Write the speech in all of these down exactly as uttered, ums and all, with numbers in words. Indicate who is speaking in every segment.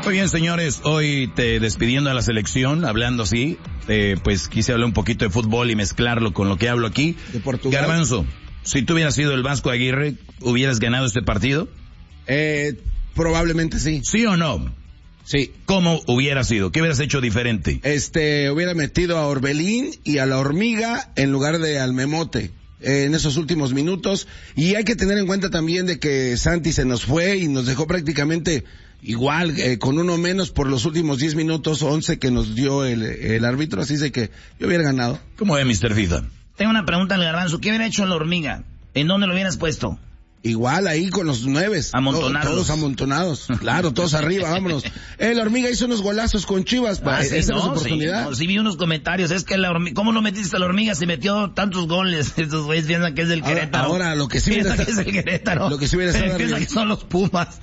Speaker 1: Muy bien, señores, hoy te despidiendo a la selección, hablando así, eh, pues quise hablar un poquito de fútbol y mezclarlo con lo que hablo aquí.
Speaker 2: De Portugal.
Speaker 1: Garbanzo, si tú hubieras sido el Vasco Aguirre, ¿hubieras ganado este partido?
Speaker 2: Eh, probablemente sí.
Speaker 1: ¿Sí o no?
Speaker 2: Sí.
Speaker 1: ¿Cómo hubiera sido? ¿Qué hubieras hecho diferente?
Speaker 2: Este, hubiera metido a Orbelín y a la Hormiga en lugar de al Memote eh, en esos últimos minutos. Y hay que tener en cuenta también de que Santi se nos fue y nos dejó prácticamente igual, eh, con uno menos por los últimos diez minutos, once que nos dio el, el árbitro. Así de que yo hubiera ganado.
Speaker 1: ¿Cómo ve, mister FIFA?
Speaker 3: Tengo una pregunta al Garbanzo. ¿Qué hubiera hecho la Hormiga? ¿En dónde lo hubieras puesto?
Speaker 2: Igual ahí con los nueves.
Speaker 3: Amontonados.
Speaker 2: Todos, todos amontonados. Claro, todos arriba, vámonos. Eh, la Hormiga hizo unos golazos con Chivas.
Speaker 3: Ah, sí,
Speaker 2: esa
Speaker 3: no,
Speaker 2: era su oportunidad.
Speaker 3: Sí, no, sí vi unos comentarios. Es que la Hormiga, ¿cómo no metiste a la Hormiga si metió tantos goles? Estos güeyes piensan que es del Querétaro.
Speaker 2: Ahora, ahora lo que sí
Speaker 3: piensan
Speaker 2: hubiera
Speaker 3: que es del Querétaro.
Speaker 2: Lo que sí hubiera estado
Speaker 3: piensan que son los Pumas.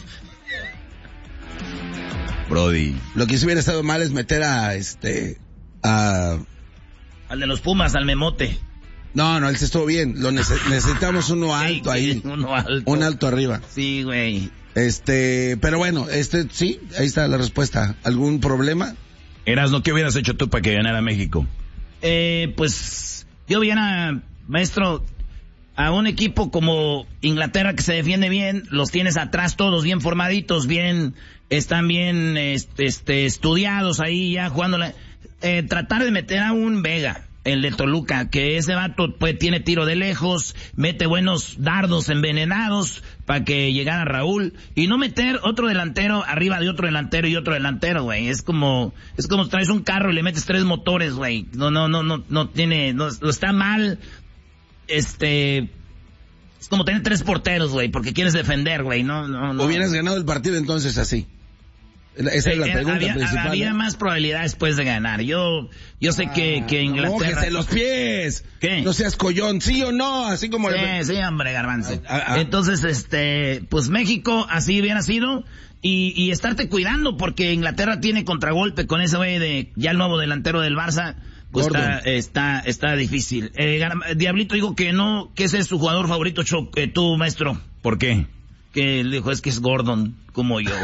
Speaker 1: Brody.
Speaker 2: Lo que sí hubiera estado mal es meter a este, a...
Speaker 3: Al de los Pumas, al Memote.
Speaker 2: No, no, él se estuvo bien. Lo nece- necesitamos uno alto
Speaker 3: Sí,
Speaker 2: ahí.
Speaker 3: uno alto.
Speaker 2: Un alto arriba.
Speaker 3: Sí, güey.
Speaker 2: Este, pero bueno, este, sí, ahí está la respuesta. ¿Algún problema?
Speaker 1: Erasno, ¿qué hubieras hecho tú para que ganara México?
Speaker 3: Eh, pues, yo viera, maestro, a un equipo como Inglaterra que se defiende bien, los tienes atrás todos bien formaditos, bien, están bien, este, este estudiados ahí ya jugando la, eh, tratar de meter a un Vega, el de Toluca, que ese vato pues tiene tiro de lejos, mete buenos dardos envenenados para que llegara Raúl, y no meter otro delantero arriba de otro delantero y otro delantero, güey. Es como, es como si traes un carro y le metes tres motores, güey. No, no, no, no, no tiene, no, está mal, este, es como tener tres porteros, güey, porque quieres defender, güey. No, no, no.
Speaker 2: ¿Hubieras ganado el partido entonces así? Esa es la
Speaker 3: Eh,
Speaker 2: pregunta
Speaker 3: había,
Speaker 2: principal.
Speaker 3: había
Speaker 2: ¿eh?
Speaker 3: más probabilidades pues de ganar. Yo, yo sé
Speaker 2: Ah,
Speaker 3: que, que Inglaterra.
Speaker 2: Mójese los pies.
Speaker 3: ¿Qué?
Speaker 2: No seas collón, ¿sí o no? Así como...
Speaker 3: Sí,
Speaker 2: le...
Speaker 3: sí, hombre, Garbanzo.
Speaker 2: Ah, ah.
Speaker 3: Entonces, este, pues México así hubiera sido, y, y estarte cuidando, porque Inglaterra tiene contragolpe con ese güey de, ya el nuevo delantero del Barça, pues
Speaker 2: Gordon.
Speaker 3: está, está, está difícil. Eh, Gar- Diablito digo que no, que ese es su jugador favorito, Cho, eh, tú, maestro.
Speaker 1: ¿Por qué?
Speaker 3: Que le dijo, es que es Gordon, como yo.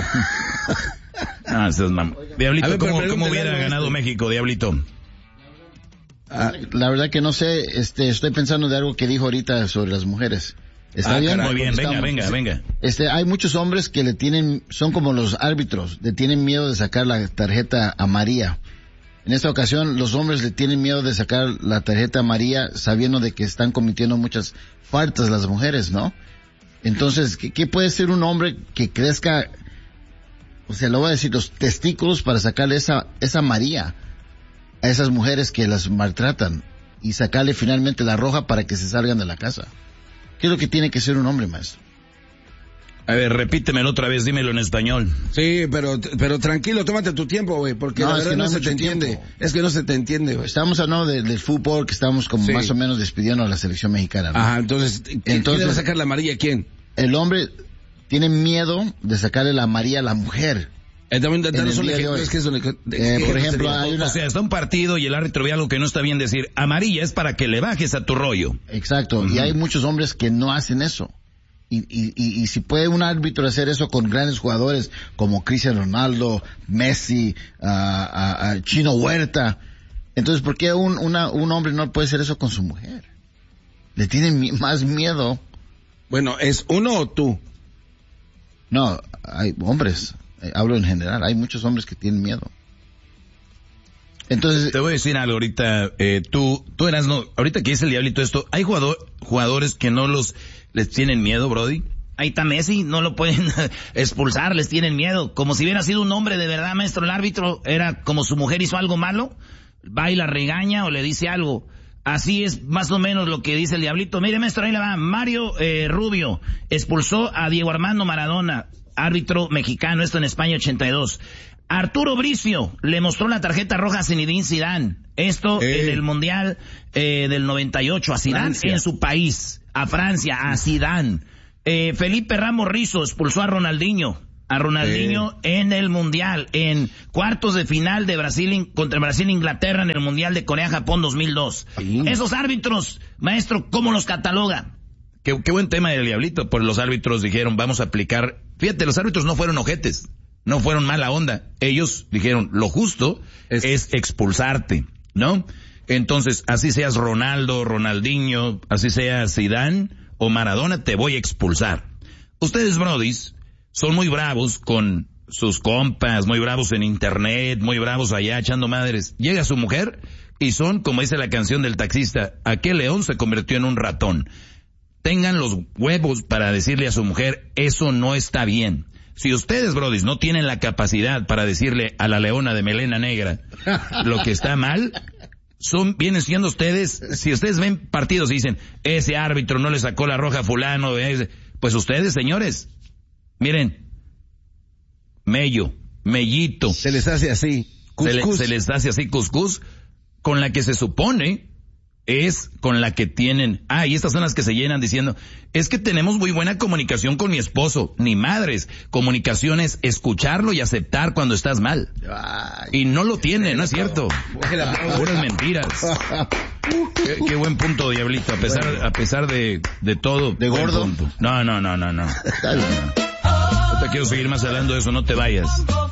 Speaker 1: Ah, seas mamón. Diablito,
Speaker 2: A ver, pero
Speaker 1: ¿cómo,
Speaker 2: pregúntale
Speaker 1: ¿cómo hubiera
Speaker 2: algo a
Speaker 1: ganado
Speaker 2: este.
Speaker 1: México, Diablito?
Speaker 4: Ah, la verdad que no sé, este, estoy pensando de algo que dijo ahorita sobre las mujeres. ¿Está
Speaker 1: Ah,
Speaker 4: bien?
Speaker 1: caray, muy bien, venga,
Speaker 4: Estamos-
Speaker 1: venga, venga.
Speaker 4: Este, hay muchos hombres que le tienen, son como los árbitros, le tienen miedo de sacar la tarjeta amarilla. En esta ocasión, los hombres le tienen miedo de sacar la tarjeta amarilla sabiendo de que están cometiendo muchas faltas las mujeres, ¿no? Entonces, ¿qué, qué puede ser un hombre que crezca, o sea, lo voy a decir, los testículos para sacarle esa, esa amarilla a esas mujeres que las maltratan y sacarle finalmente la roja para que se salgan de la casa? ¿Qué es lo que tiene que ser un hombre, maestro?
Speaker 1: A ver, repítemelo otra vez, dímelo en español.
Speaker 2: Sí, pero, pero tranquilo, tómate tu tiempo, güey, porque
Speaker 4: No,
Speaker 2: la
Speaker 4: es
Speaker 2: verdad
Speaker 4: que no
Speaker 2: no
Speaker 4: hay
Speaker 2: se
Speaker 4: mucho
Speaker 2: te entiende.
Speaker 4: tiempo.
Speaker 2: Es que no se te entiende, güey.
Speaker 4: Estamos hablando de- del fútbol, que estamos como
Speaker 2: Sí.
Speaker 4: más o menos despidiendo a la selección mexicana, ¿no?
Speaker 2: Ajá, entonces, ¿quién
Speaker 4: Entonces-
Speaker 2: le va a sacar la amarilla a quién?
Speaker 4: El hombre tiene miedo de sacarle la amarilla a la mujer.
Speaker 2: Eh, también,
Speaker 4: En
Speaker 2: danos
Speaker 4: el
Speaker 2: un
Speaker 4: día de
Speaker 2: ejemplo,
Speaker 4: hoy.
Speaker 2: es que es un ej- de-
Speaker 4: Eh,
Speaker 2: ¿qué
Speaker 4: por
Speaker 2: ejemplo
Speaker 4: ejemplo,
Speaker 2: sería?
Speaker 4: hay una...
Speaker 1: O sea, está un partido y el árbitro ve algo que no está bien decir. Amarilla es para que le bajes a tu rollo.
Speaker 4: Exacto, y hay muchos hombres que no hacen eso. Y, y, y, y si puede un árbitro hacer eso con grandes jugadores como Cristiano Ronaldo, Messi, a, a, a Chino Huerta, entonces ¿por qué un, una, un hombre no puede hacer eso con su mujer? Le tienen mi- más miedo.
Speaker 2: Bueno, ¿es uno o tú?
Speaker 4: No, hay hombres, eh, hablo en general, hay muchos hombres que tienen miedo. Entonces,
Speaker 1: Te voy a decir algo ahorita, eh, tú, tú eras, no, ahorita que dice el Diablito esto, hay jugador, jugadores que no los, les tienen miedo, Brody.
Speaker 3: Ahí está Messi, no lo pueden expulsar, les tienen miedo. Como si hubiera sido un hombre de verdad, maestro. El árbitro era como su mujer hizo algo malo, va y la regaña o le dice algo. Así es más o menos lo que dice el Diablito. Mire, maestro, ahí le va. Mario eh, Rubio expulsó a Diego Armando Maradona, árbitro mexicano, esto en España ochenta y dos. Arturo Bricio le mostró la tarjeta roja a Zinedine Zidane. Esto
Speaker 2: Eh.
Speaker 3: en el Mundial eh, del noventa y ocho, a Zidane
Speaker 2: Francia.
Speaker 3: en su país, a Francia, a Zidane. Eh, Felipe Ramos Rizo expulsó a Ronaldinho, a Ronaldinho en el Mundial, en cuartos de final de Brasil contra Brasil Inglaterra en el Mundial de Corea-Japón dos mil dos.
Speaker 2: Sí.
Speaker 3: Esos árbitros, maestro, ¿cómo los cataloga?
Speaker 1: Qué, qué buen tema del Diablito, por los árbitros dijeron, vamos a aplicar, fíjate, los árbitros no fueron ojetes. no fueron mala onda. Ellos dijeron, lo justo es, es expulsarte, ¿no? Entonces, así seas Ronaldo, Ronaldinho, así seas Zidane o Maradona, te voy a expulsar. Ustedes, brodis, son muy bravos con sus compas, muy bravos en internet, muy bravos allá echando madres. Llega su mujer y son, como dice la canción del taxista, aquel león se convirtió en un ratón. Tengan los huevos para decirle a su mujer, eso no está bien. Si ustedes, brodis, no tienen la capacidad para decirle a la leona de melena negra lo que está mal, son, vienen siendo ustedes, si ustedes ven partidos y dicen, ese árbitro no le sacó la roja a fulano, pues ustedes, señores, miren, mello, mellito.
Speaker 2: Se les hace así,
Speaker 1: cuscús. Se, le, se les hace así cuscús, con la que se supone es con la que tienen, ah, y estas son las que se llenan diciendo, es que tenemos muy buena comunicación con mi esposo. Ni madres, comunicación es escucharlo y aceptar cuando estás mal. Ay, y no lo tiene, no es cierto. Puras mentiras. Qué, qué buen punto, Diablito, a pesar, a pesar de, de todo.
Speaker 4: De gordo.
Speaker 1: Punto. No, no, no, no, no. No, no. Yo te quiero seguir más hablando de eso, no te vayas.